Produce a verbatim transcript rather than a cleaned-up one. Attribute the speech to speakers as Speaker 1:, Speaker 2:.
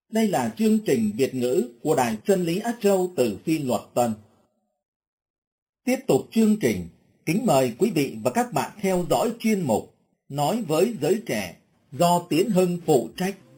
Speaker 1: Đây là chương trình Việt ngữ của Đài Chân lý Á Châu từ Phi Luật Tân. Tiếp tục chương trình, kính mời quý vị và các bạn theo dõi chuyên mục Nói với giới trẻ do Tiến Hưng phụ trách.